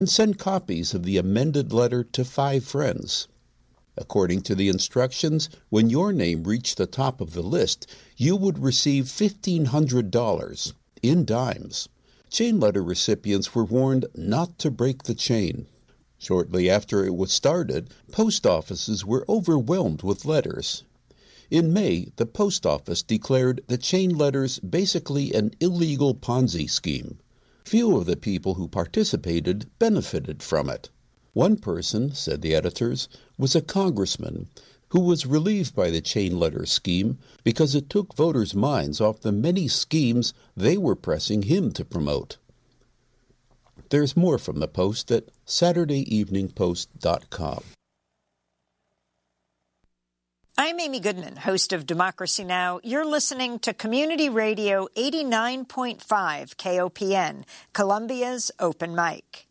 and send copies of the amended letter to 5 friends. According to the instructions, when your name reached the top of the list, you would receive $1,500 in dimes. Chain letter recipients were warned not to break the chain. Shortly after it was started, post offices were overwhelmed with letters. In May, the post office declared the chain letters basically an illegal Ponzi scheme. Few of the people who participated benefited from it. One person, said the editors, was a congressman who was relieved by the chain letter scheme because it took voters' minds off the many schemes they were pressing him to promote. There's more from the Post at SaturdayEveningPost.com. I'm Amy Goodman, host of Democracy Now! You're listening to Community Radio 89.5 KOPN, Columbia's Open Mic.